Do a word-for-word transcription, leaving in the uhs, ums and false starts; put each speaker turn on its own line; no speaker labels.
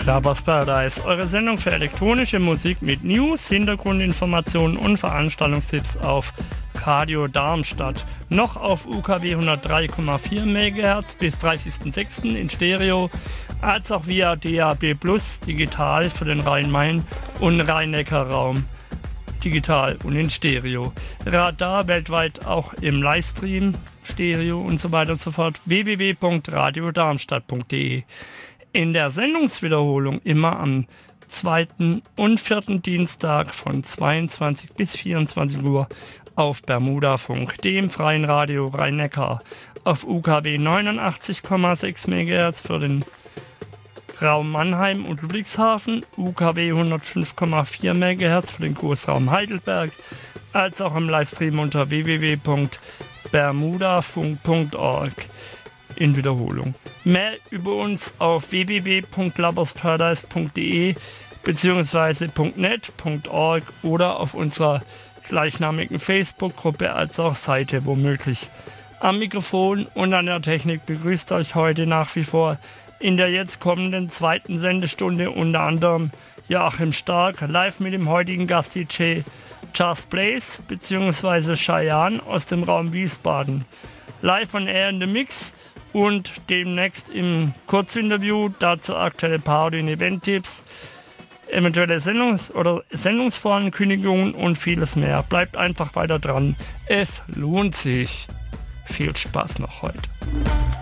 Clubbers Paradise, eure Sendung für elektronische Musik mit News, Hintergrundinformationen und Veranstaltungstipps auf Radio Darmstadt. Noch auf U K W hundertdrei Komma vier Megahertz bis dreißigsten sechsten in Stereo, als auch via D A B Plus digital für den Rhein-Main- und Rhein-Neckar-Raum. Digital und in Stereo. Radar weltweit auch im Livestream, Stereo und so weiter und so fort. w w w punkt radio darmstadt punkt d e. In der Sendungswiederholung immer am zweiten und vierten Dienstag von zweiundzwanzig bis vierundzwanzig Uhr auf Bermudafunk, dem freien Radio Rhein-Neckar, auf U K W neunundachtzig Komma sechs Megahertz für den Raum Mannheim und Ludwigshafen, U K W hundertfünf Komma vier Megahertz für den Großraum Heidelberg, als auch im Livestream unter w w w punkt bermudafunk punkt org in Wiederholung. Mehr über uns auf w w w punkt clubbers paradise punkt d e bzw. .net punkt org oder auf unserer gleichnamigen Facebook-Gruppe als auch Seite womöglich. Am Mikrofon und an der Technik begrüßt euch heute nach wie vor in der jetzt kommenden zweiten Sendestunde unter anderem Joachim Stark, live mit dem heutigen Gast-D J Just Blaze bzw. Cheyenne aus dem Raum Wiesbaden. Live on Air in the Mix und demnächst im Kurzinterview, dazu aktuelle Party- und Event-Tipps, eventuelle Sendungs- oder Sendungsvorankündigungen und vieles mehr. Bleibt einfach weiter dran. Es lohnt sich. Viel Spaß noch heute.